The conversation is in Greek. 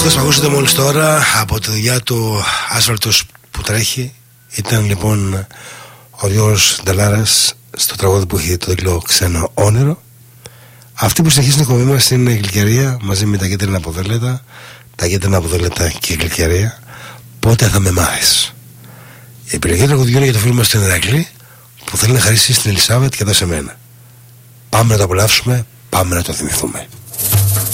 Αυτό που ακούσατε μόλις τώρα από τη δουλειά του Άσφαλτος που τρέχει ήταν λοιπόν ο Γιώργος Νταλάρας στο τραγούδι που έχει το τίτλο Ξένο Όνειρο. Αυτή που συνεχίζει την εκπομπή μας είναι η Γλυκερία μαζί με τα κίτρινα αποδέλετα, τα κίτρινα αποδέλετα και η Γλυκερία. Πότε θα με μάθεις. Η επιλογή τραγουδιών για το φίλο μας στον Ηρακλή που θέλει να χαρίσει στην Ελισάβετ και εδώ σε μένα. Πάμε να το απολαύσουμε, πάμε να το θυμηθούμε.